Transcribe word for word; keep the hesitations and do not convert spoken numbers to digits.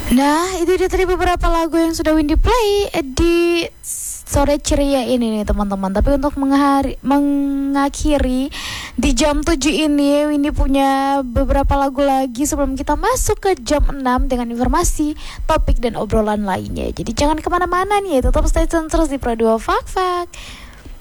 Nah, itu dia tadi beberapa lagu yang sudah Windy play di sore ceria ini nih teman-teman. Tapi untuk menghari, mengakhiri di jam tujuh ini, Windy punya beberapa lagu lagi sebelum kita masuk ke jam enam dengan informasi, topik dan obrolan lainnya. Jadi jangan kemana-mana nih, tetap stay tune terus di Pro dua Fak Fak.